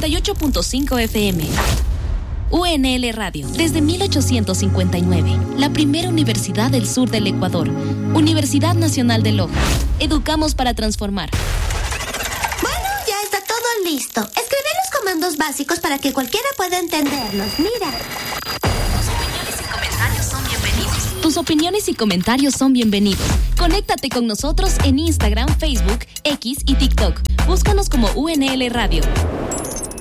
98.5 FM. UNL Radio, desde 1859, la primera universidad del sur del Ecuador, Universidad Nacional de Loja. Educamos para transformar. Bueno, ya está todo listo. Escribí los comandos básicos para que cualquiera pueda entenderlos. Mira. Tus opiniones y comentarios son bienvenidos. Conéctate con nosotros en Instagram, Facebook, X y TikTok. Búscanos como UNL Radio.